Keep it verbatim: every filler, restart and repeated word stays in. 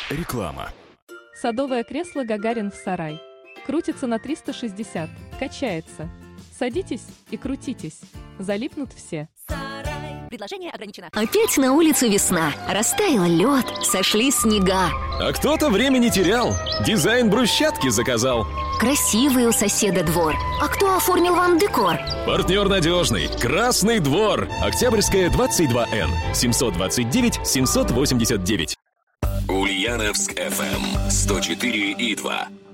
Реклама. Садовое кресло «Гагарин» в сарай. Крутится на триста шестьдесят, качается. Садитесь и крутитесь. Залипнут все. Предложение ограничено. Опять на улице весна. Растаял лед, сошли снега. А кто-то время не терял. Дизайн брусчатки заказал. Красивый у соседа двор. А кто оформил вам декор? Партнер надежный. Красный двор. Октябрьская, двадцать два эн. семьсот двадцать девять семьсот восемьдесят девять. Ульяновск эф эм сто четыре и два.